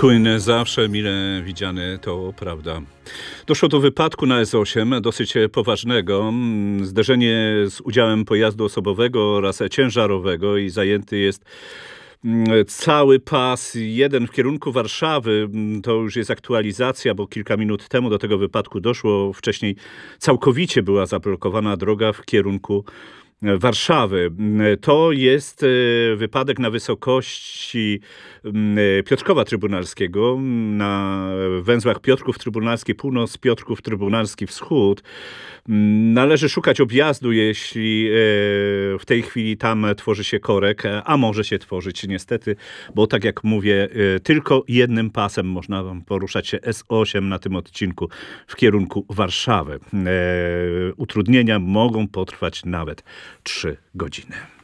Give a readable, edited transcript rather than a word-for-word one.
Czujny, zawsze mile widziany, to prawda. Doszło do wypadku na S8, dosyć poważnego. Zderzenie z udziałem pojazdu osobowego oraz ciężarowego i zajęty jest cały pas. Jeden w kierunku Warszawy. To już jest aktualizacja, bo kilka minut temu do tego wypadku doszło. Wcześniej całkowicie była zablokowana droga w kierunku Warszawy. To jest wypadek na wysokości Piotrkowa Trybunalskiego, na węzłach Piotrków Trybunalski Północ, Piotrków Trybunalski Wschód. Należy szukać objazdu, jeśli w tej chwili tam tworzy się korek, a może się tworzyć niestety, bo tak jak mówię, tylko jednym pasem można poruszać się S8 na tym odcinku w kierunku Warszawy. Utrudnienia mogą potrwać nawet 3 godziny.